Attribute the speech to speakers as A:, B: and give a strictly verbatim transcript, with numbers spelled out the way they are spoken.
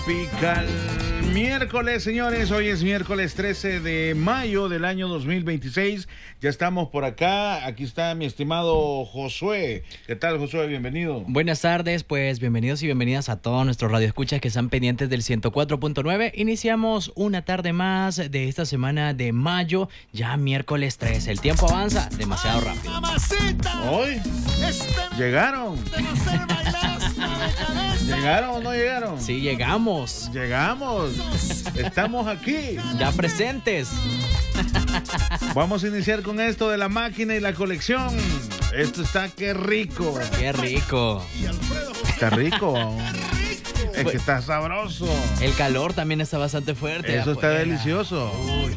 A: Tropical miércoles, señores. Hoy es miércoles trece de mayo del año dos mil veintiséis. Ya estamos por acá. Aquí está mi estimado Josué. ¿Qué tal, Josué? Bienvenido.
B: Buenas tardes, pues bienvenidos y bienvenidas a todos nuestros radioescuchas que están pendientes del ciento cuatro punto nueve. Iniciamos una tarde más de esta semana de mayo, ya miércoles trece. El tiempo avanza demasiado rápido.
A: Hoy llegaron. ¿Llegaron o no llegaron?
B: Sí, llegamos.
A: Llegamos. Estamos aquí.
B: Ya presentes.
A: Vamos a iniciar con esto de la máquina y la colección. Esto está qué rico.
B: Qué rico.
A: Está rico. Es que está sabroso.
B: El calor también está bastante fuerte.
A: Eso está
B: afuera.
A: delicioso.
B: Uy,